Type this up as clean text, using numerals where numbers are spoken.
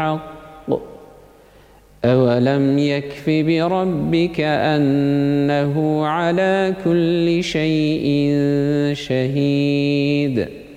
بالحق أولم يكف بربك أنه على كل شيء شهيد